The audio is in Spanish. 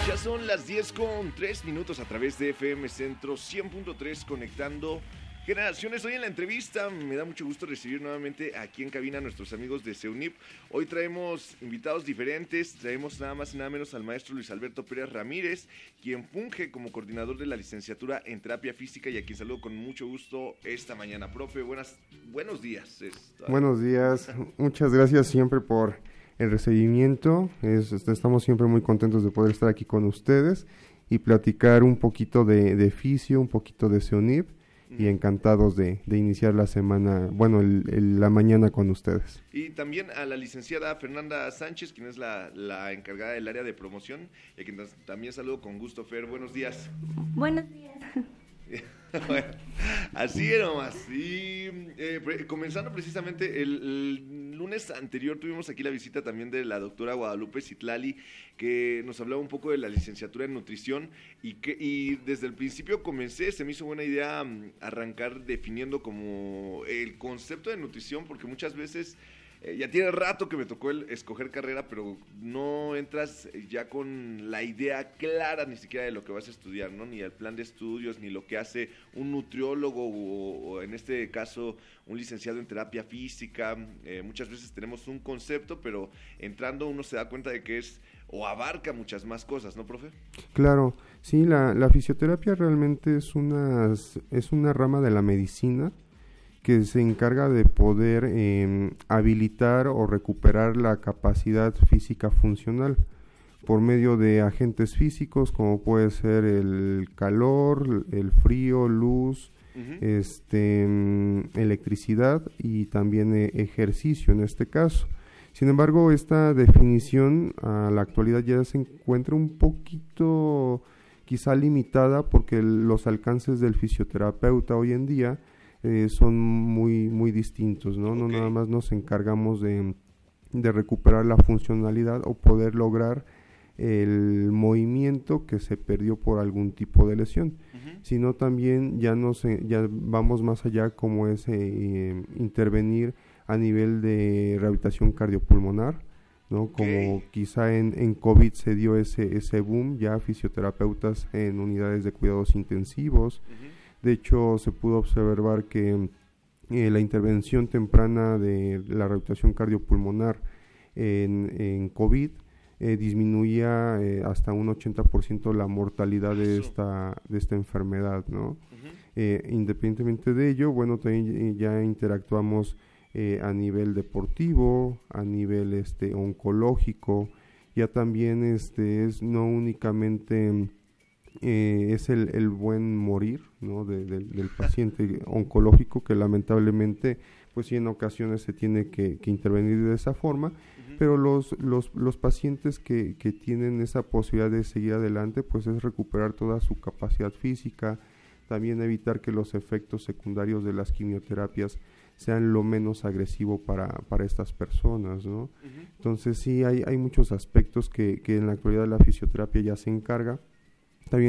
Ya son las 10:03 a través de FM Centro 100.3 conectando generaciones. Hoy en la entrevista me da mucho gusto recibir nuevamente aquí en cabina a nuestros amigos de CEUNIP. Hoy traemos invitados diferentes, traemos nada más y nada menos al maestro Luis Alberto Pérez Ramírez, quien funge como coordinador de la licenciatura en terapia física y a quien saludo con mucho gusto esta mañana. Profe, buenos días. Buenos días, muchas gracias siempre por el recibimiento. Estamos siempre muy contentos de poder estar aquí con ustedes y platicar un poquito de fisio, un poquito de CEUNIP y encantados de iniciar la semana, la mañana con ustedes. Y también a la licenciada Fernanda Sánchez, quien es la encargada del área de promoción, y a quien también saludo con gusto. Fer, buenos días. Buenos días. Bueno, así nomás. Y comenzando precisamente el lunes anterior tuvimos aquí la visita también de la doctora Guadalupe Citlali, que nos hablaba un poco de la licenciatura en nutrición y desde el principio se me hizo buena idea arrancar definiendo como el concepto de nutrición, porque muchas veces ya tiene rato que me tocó escoger carrera, pero no entras ya con la idea clara ni siquiera de lo que vas a estudiar, ¿no? Ni el plan de estudios, ni lo que hace un nutriólogo o en este caso un licenciado en terapia física. Muchas veces tenemos un concepto, pero entrando uno se da cuenta de que es o abarca muchas más cosas, ¿no, profe? Claro, sí, la fisioterapia realmente es una rama de la medicina que se encarga de poder habilitar o recuperar la capacidad física funcional por medio de agentes físicos como puede ser el calor, el frío, luz, electricidad y también ejercicio en este caso. Sin embargo, esta definición a la actualidad ya se encuentra un poquito quizá limitada porque los alcances del fisioterapeuta hoy en día son muy distintos, ¿no? Okay. No nada más nos encargamos de recuperar la funcionalidad o poder lograr el movimiento que se perdió por algún tipo de lesión, sino también ya vamos más allá, como es intervenir a nivel de rehabilitación cardiopulmonar, ¿no? Okay. Como quizá en COVID se dio ese boom, ya fisioterapeutas en unidades de cuidados intensivos. De hecho, se pudo observar que la intervención temprana de la rehabilitación cardiopulmonar en COVID disminuía hasta un 80% la mortalidad de esta enfermedad, ¿no? Independientemente de ello, también ya interactuamos a nivel deportivo, a nivel oncológico, ya también es no únicamente es el buen morir, ¿no? del paciente oncológico, que lamentablemente pues sí en ocasiones se tiene que intervenir de esa forma, pero los pacientes que tienen esa posibilidad de seguir adelante pues es recuperar toda su capacidad física, también evitar que los efectos secundarios de las quimioterapias sean lo menos agresivo para estas personas, ¿no? Entonces sí hay muchos aspectos que en la actualidad la fisioterapia ya se encarga